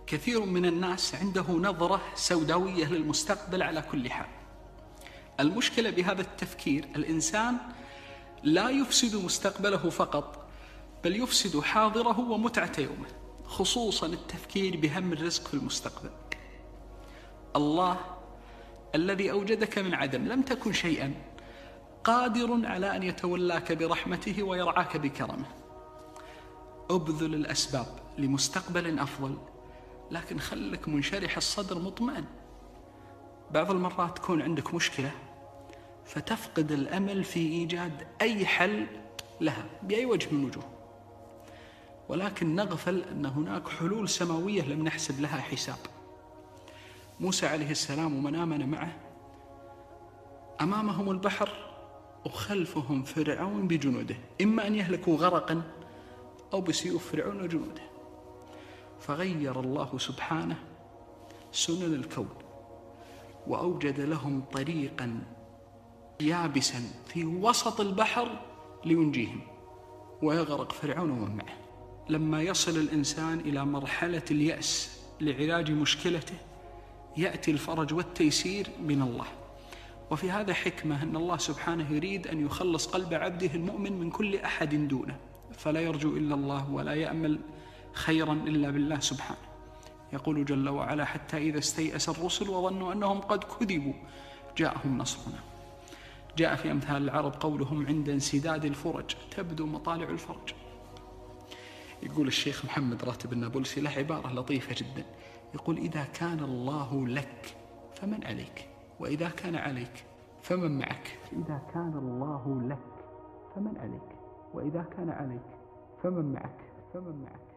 كثير من الناس عنده نظرة سوداوية للمستقبل على كل حال. المشكلة بهذا التفكير، الإنسان لا يفسد مستقبله فقط، بل يفسد حاضره ومتعة يومه، خصوصا التفكير بهم الرزق في المستقبل. الله الذي أوجدك من عدم، لم تكن شيئا، قادر على أن يتولاك برحمته ويرعاك بكرمه. أبذل الأسباب لمستقبل أفضل، لكن خلك منشرح الصدر مطمئن. بعض المرات تكون عندك مشكلة فتفقد الأمل في إيجاد أي حل لها بأي وجه من وجوه، ولكن نغفل أن هناك حلول سماوية لم نحسب لها حساب. موسى عليه السلام ومن آمن معه أمامهم البحر وخلفهم فرعون بجنوده، إما أن يهلكوا غرقا أو بسيوف فرعون وجنوده. فغير الله سبحانه سنن الكون وأوجد لهم طريقا يابسا في وسط البحر لينجيهم ويغرق فرعون ومن معه. لما يصل الإنسان إلى مرحلة اليأس لعلاج مشكلته يأتي الفرج والتيسير من الله. وفي هذا حكمة أن الله سبحانه يريد أن يخلص قلب عبده المؤمن من كل أحد دونه، فلا يرجو إلا الله ولا يأمل خيرا إلا بالله سبحانه. يقول جل وعلا: حتى إذا استيأس الرسل وظنوا أنهم قد كذبوا جاءهم نصرنا. جاء في أمثال العرب قولهم: عند انسداد الفرج تبدو مطالع الفرج. يقول الشيخ محمد راتب النابلسي له عبارة لطيفة جدا، يقول: إذا كان الله لك فمن عليك، وإذا كان عليك فمن معك. إذا كان الله لك فمن عليك، وإذا كان عليك فمن معك.